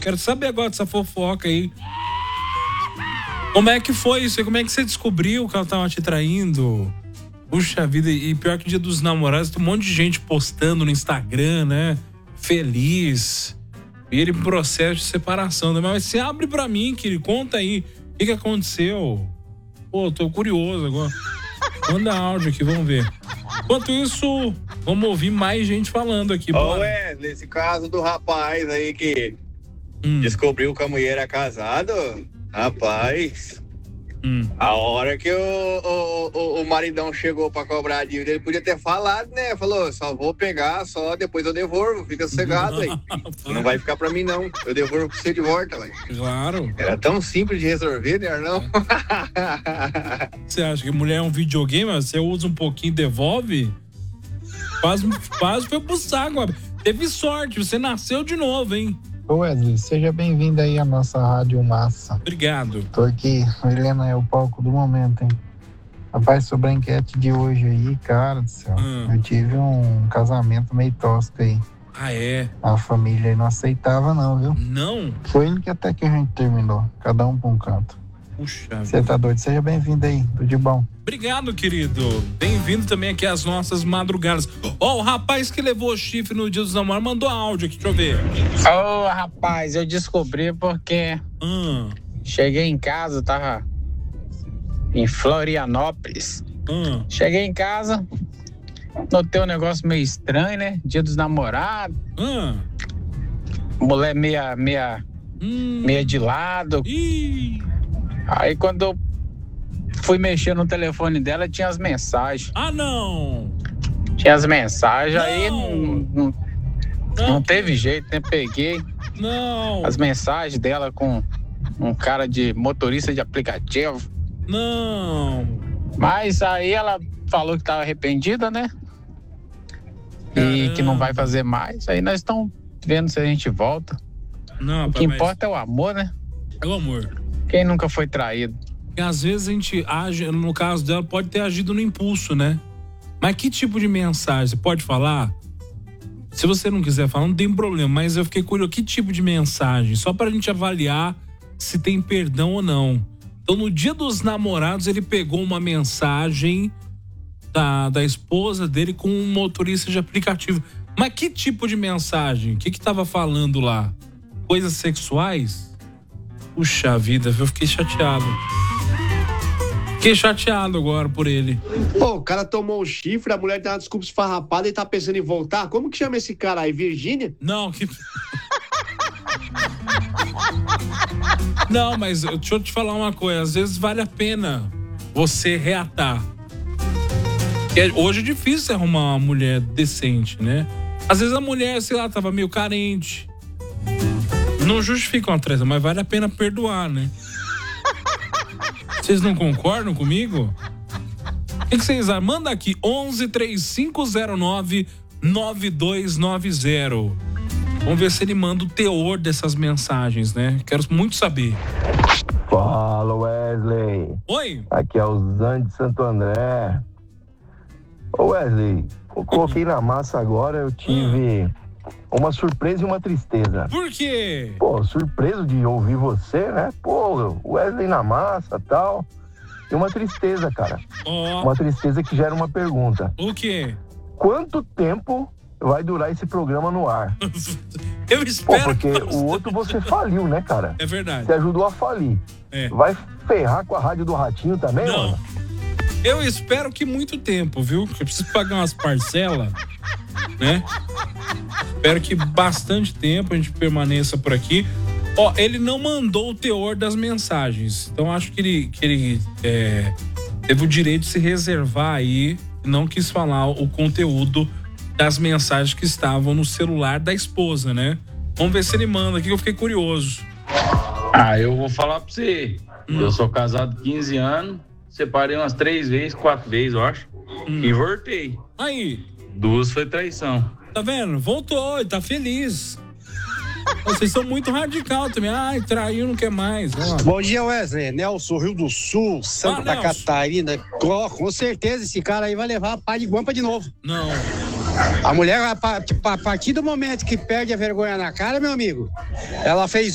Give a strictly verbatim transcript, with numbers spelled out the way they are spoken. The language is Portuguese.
Quero saber agora dessa fofoca aí. Como é que foi isso? Como é que você descobriu que ela tava te traindo? Puxa vida, e pior que o Dia dos Namorados, tem um monte de gente postando no Instagram, né? Feliz. E ele em processo de separação, né? Mas você abre pra mim, querido, conta aí. O que que aconteceu? Pô, tô curioso agora. Manda áudio aqui, vamos ver. Enquanto isso, vamos ouvir mais gente falando aqui. Ô, Wesley, esse caso do rapaz aí que hum. descobriu que a mulher era casada, rapaz, hum. a hora que o, o, o, o maridão chegou pra cobrar a dívida, ele podia ter falado, né? Falou, só vou pegar, só depois eu devolvo, fica sossegado aí. Não vai ficar pra mim, não. Eu devolvo pra você de volta, velho. Claro. Era tão simples de resolver, né, Arnão? Você acha que mulher é um videogame? Você usa um pouquinho e devolve? Quase, quase foi pro saco. Teve sorte, você nasceu de novo, hein? Ô Wesley, seja bem-vindo aí à nossa Rádio Massa. Obrigado. Tô aqui, a Helena é o palco do momento, hein? Rapaz, sobre a enquete de hoje aí, cara do céu, hum. eu tive um casamento meio tosco aí. Ah, é? A família aí não aceitava não, viu? Não? Foi ele que até que a gente terminou, cada um pra um canto. Puxa. Você tá doido? Seja bem-vindo aí, tudo de bom. Obrigado, querido. Bem-vindo também aqui às nossas madrugadas. Ó, oh, o rapaz que levou o chifre no Dia dos Namorados mandou áudio aqui, deixa eu ver. Ô, oh, rapaz, eu descobri porque hum. cheguei em casa, tava em Florianópolis. Hum. Cheguei em casa, notei um negócio meio estranho, né? Dia dos Namorados. Hum. Mulher meia, meia, hum. meia de lado. Ih. Aí quando eu fui mexer no telefone dela, tinha as mensagens. Ah, não! Tinha as mensagens, não. aí não, não, não. não teve jeito, né? Peguei não. as mensagens dela com um cara de motorista de aplicativo. Não! Mas aí ela falou que estava arrependida, né? Caramba. E que não vai fazer mais. Aí nós estamos vendo se a gente volta. Não, o que mas... importa é o amor, né? É o amor. Quem nunca foi traído? E às vezes a gente age, no caso dela, pode ter agido no impulso, né? Mas que tipo de mensagem? Você pode falar? Se você não quiser falar, não tem problema. Mas eu fiquei curioso, que tipo de mensagem? Só pra gente avaliar se tem perdão ou não. Então, no Dia dos Namorados, ele pegou uma mensagem da, da esposa dele com um motorista de aplicativo. Mas que tipo de mensagem? O que que tava falando lá? Coisas sexuais? Puxa vida, eu fiquei chateado. Fiquei chateado agora por ele. Pô, o cara tomou um chifre, a mulher tem uma desculpa esfarrapada e tá pensando em voltar. Como que chama esse cara aí? Virgínia? Não, que... Não, mas deixa eu te falar uma coisa. Às vezes vale a pena você reatar. Hoje é difícil arrumar uma mulher decente, né? Às vezes a mulher, sei lá, tava meio carente. Não justifica uma traição, mas vale a pena perdoar, né? Vocês não concordam comigo? O que vocês acham? Manda aqui, onze, três cinco zero nove, nove dois nove zero. Vamos ver se ele manda o teor dessas mensagens, né? Quero muito saber. Fala, Wesley. Oi. Aqui é o Zan de Santo André. Ô, Wesley, eu coloquei na massa agora, eu tive... Hum. Uma surpresa e uma tristeza. Por quê? Pô, surpreso de ouvir você, né? Pô, Wesley na massa e tal. E uma tristeza, cara. Oh. Uma tristeza que gera uma pergunta. O quê? Quanto tempo vai durar esse programa no ar? Eu espero. Pô, porque que... o outro você faliu, né, cara? É verdade. Você ajudou a falir. É. Vai ferrar com a Rádio do Ratinho também, não. Mano? Eu espero que muito tempo, viu? Porque eu preciso pagar umas parcelas, né? Espero que bastante tempo a gente permaneça por aqui. Ó, ele não mandou o teor das mensagens. Então acho que ele, que ele é, teve o direito de se reservar aí. Não quis falar o conteúdo das mensagens que estavam no celular da esposa, né? Vamos ver se ele manda aqui, que eu fiquei curioso. Ah, eu vou falar pra você. Hum. Eu sou casado há quinze anos. Separei umas três vezes, quatro vezes, eu acho. Hum. E voltei. Aí. Duas foi traição. Tá vendo? Voltou, ele tá feliz. Vocês são muito radical também. Ai, traiu, não quer mais. Ó. Bom dia, Wesley. Nelson, Rio do Sul, Santa ah, Catarina. Oh, com certeza, esse cara aí vai levar a pá de guampa de novo. Não. A mulher, a partir do momento que perde a vergonha na cara, meu amigo, ela fez